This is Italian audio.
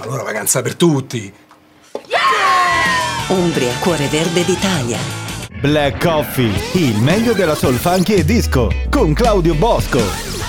Allora vacanza per tutti. Umbria, cuore verde d'Italia. Black Coffee, il meglio della soul funky e disco, con Claudio Bosco.